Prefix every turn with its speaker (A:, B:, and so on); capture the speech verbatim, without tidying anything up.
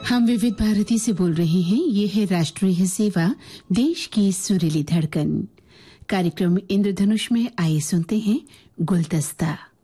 A: हम विविध भारती से बोल रहे हैं। ये है राष्ट्रीय सेवा, देश की सुरीली धड़कन। कार्यक्रम इंद्रधनुष में आइए सुनते हैं गुलदस्ता।